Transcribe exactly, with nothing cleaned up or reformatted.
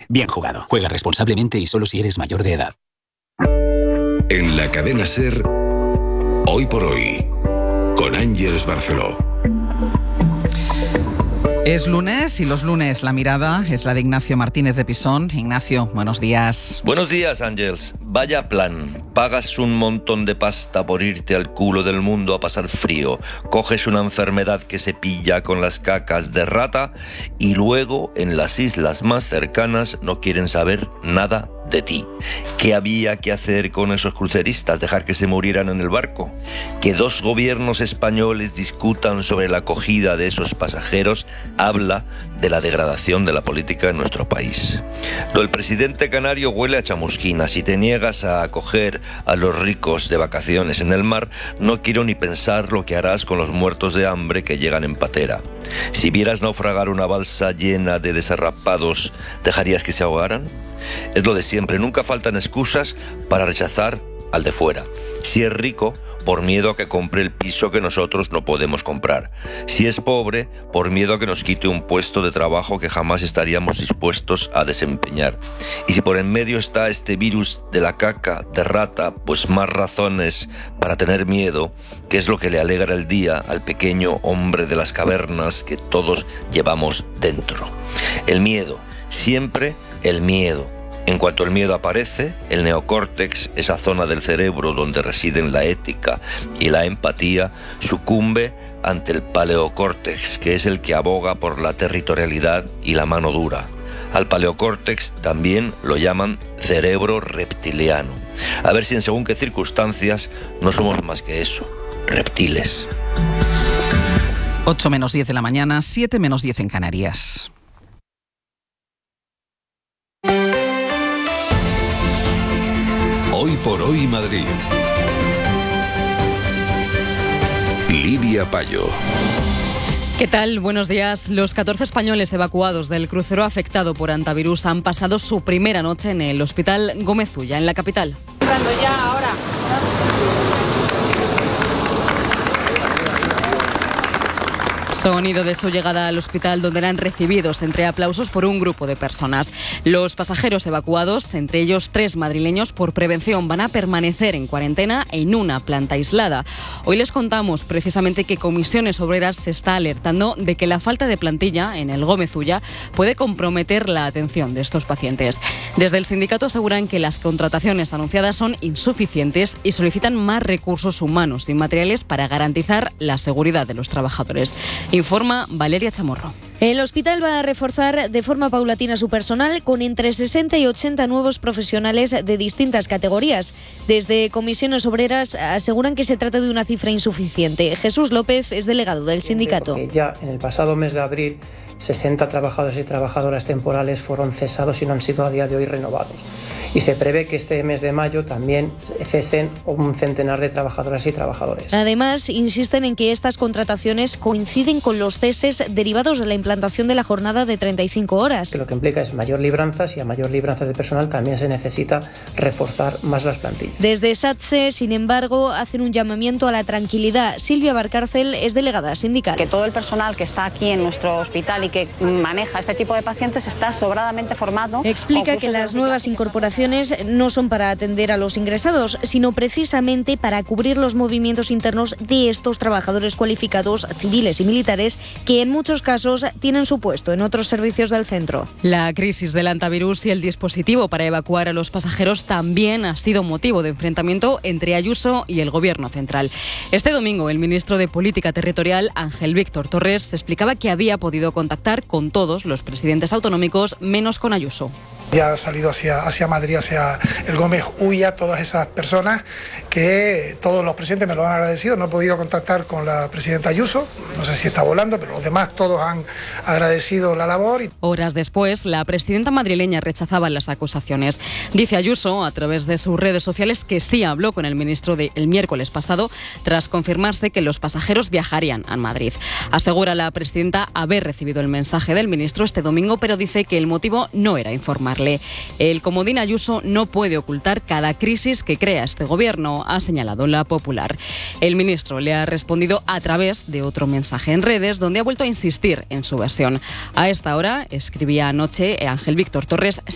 Bien jugado. Juega responsablemente y solo si eres mayor de edad. En la cadena SER, Hoy por Hoy, con Ángeles Barceló. Es lunes y los lunes la mirada es la de Ignacio Martínez de Pisón. Ignacio, buenos días. Buenos días, Ángels. Vaya plan. Pagas un montón de pasta por irte al culo del mundo a pasar frío. Coges una enfermedad que se pilla con las cacas de rata y luego en las islas más cercanas no quieren saber nada de ti. ¿Qué había que hacer con esos cruceristas? ¿Dejar que se murieran en el barco? Que dos gobiernos españoles discutan sobre la acogida de esos pasajeros habla de la degradación de la política en nuestro país. Lo del presidente canario huele a chamusquina. Si te niegas a acoger a los ricos de vacaciones en el mar, no quiero ni pensar lo que harás con los muertos de hambre que llegan en patera. Si vieras naufragar una balsa llena de desarrapados, ¿dejarías que se ahogaran? Es lo de siempre, nunca faltan excusas para rechazar al de fuera. Si es rico, por miedo a que compre el piso que nosotros no podemos comprar. Si es pobre, por miedo a que nos quite un puesto de trabajo que jamás estaríamos dispuestos a desempeñar. Y si por en medio está este virus de la caca de rata, pues más razones para tener miedo, que es lo que le alegra el día al pequeño hombre de las cavernas que todos llevamos dentro. El miedo, siempre el miedo. En cuanto el miedo aparece, el neocórtex, esa zona del cerebro donde residen la ética y la empatía, sucumbe ante el paleocórtex, que es el que aboga por la territorialidad y la mano dura. Al paleocórtex también lo llaman cerebro reptiliano. A ver si en según qué circunstancias no somos más que eso, reptiles. ocho menos diez de la mañana, siete menos diez en Canarias. Hoy por Hoy Madrid. Lidia Payo. ¿Qué tal? Buenos días. Los catorce españoles evacuados del crucero afectado por hantavirus han pasado su primera noche en el Hospital Gómez Ulla, en la capital. Entrando ya ahora. Sonido de su llegada al hospital, donde eran recibidos entre aplausos por un grupo de personas. Los pasajeros evacuados, entre ellos tres madrileños, por prevención van a permanecer en cuarentena en una planta aislada. Hoy les contamos precisamente que Comisiones Obreras se está alertando de que la falta de plantilla en el Gómez Ulla puede comprometer la atención de estos pacientes. Desde el sindicato aseguran que las contrataciones anunciadas son insuficientes y solicitan más recursos humanos y materiales para garantizar la seguridad de los trabajadores. Informa Valeria Chamorro. El hospital va a reforzar de forma paulatina su personal con entre sesenta y ochenta nuevos profesionales de distintas categorías. Desde Comisiones Obreras aseguran que se trata de una cifra insuficiente. Jesús López es delegado del sindicato. Porque ya en el pasado mes de abril, sesenta trabajadores y trabajadoras temporales fueron cesados y no han sido a día de hoy renovados. Y se prevé que este mes de mayo también cesen un centenar de trabajadoras y trabajadores. Además, insisten en que estas contrataciones coinciden con los ceses derivados de la implantación de la jornada de treinta y cinco horas. Que lo que implica es mayor libranzas y a mayor libranza de personal también se necesita reforzar más las plantillas. Desde SATSE, sin embargo, hacen un llamamiento a la tranquilidad. Silvia Barcárcel es delegada sindical. Que todo el personal que está aquí en nuestro hospital y que maneja este tipo de pacientes está sobradamente formado. Explica que las nuevas incorporaciones no son para atender a los ingresados, sino precisamente para cubrir los movimientos internos de estos trabajadores cualificados, civiles y militares, que en muchos casos tienen su puesto en otros servicios del centro. La crisis del hantavirus y el dispositivo para evacuar a los pasajeros también ha sido motivo de enfrentamiento entre Ayuso y el Gobierno central. Este domingo, el ministro de Política Territorial, Ángel Víctor Torres, explicaba que había podido contactar con todos los presidentes autonómicos, menos con Ayuso. Ya ha salido hacia, hacia Madrid, hacia el Gómez Ulla, todas esas personas que todos los presidentes me lo han agradecido. No he podido contactar con la presidenta Ayuso, no sé si está volando, pero los demás todos han agradecido la labor. Horas después, la presidenta madrileña rechazaba las acusaciones. Dice Ayuso, a través de sus redes sociales, que sí habló con el ministro de, el miércoles pasado, tras confirmarse que los pasajeros viajarían a Madrid. Asegura la presidenta haber recibido el mensaje del ministro este domingo, pero dice que el motivo no era informar. El comodín Ayuso no puede ocultar cada crisis que crea este gobierno, ha señalado la Popular. El ministro le ha respondido a través de otro mensaje en redes, donde ha vuelto a insistir en su versión. A esta hora, escribía anoche Ángel Víctor Torres,